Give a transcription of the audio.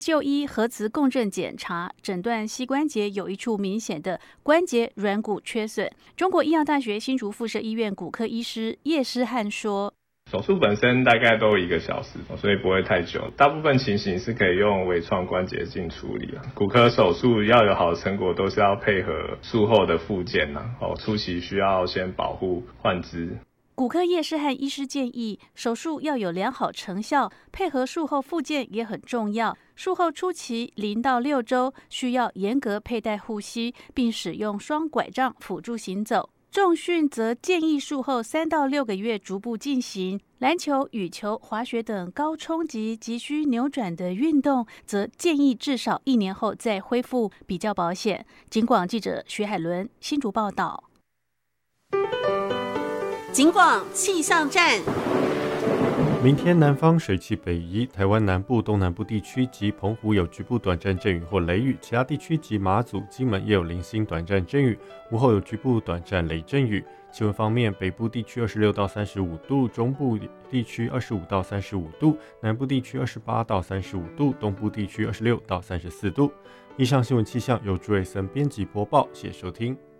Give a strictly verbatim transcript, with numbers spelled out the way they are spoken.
就医核磁共振检查诊断膝关节有一处明显的关节软骨缺损。中国医药大学新竹附设医院骨科医师叶诗汉说， 手术本身大概都一个小时，所以不会太久。大部分情形是可以用微创关节镜处理啊。骨科手术要有好的成果，都是要配合术后的复健啊。哦，初期需要先保护患肢。 骨科叶诗汉医师建议，手术要有良好成效，配合术后复健也很重要。术后初期零到六周需要严格佩戴护膝，并使用双拐杖辅助行走。重训则建议术后三到六个月逐步进行。篮球、羽球、滑雪等高冲击、急需扭转的运动，则建议至少一年后再恢复，比较保险。警广记者徐海伦新竹报道。 警广气象站， 明天南方水汽北移，台湾南部、东南部地区及澎湖有局部短暂阵雨或雷雨，其他地区及马祖、金门也有零星短暂阵雨，午后有局部短暂雷阵雨。气温方面，北部地区二十六到三十五度，中部地区二十五到三十五度，南部地区二十八到三十五度，东部地区二十六到三十四度。以上新闻气象由朱瑞森编辑播报，谢谢收听。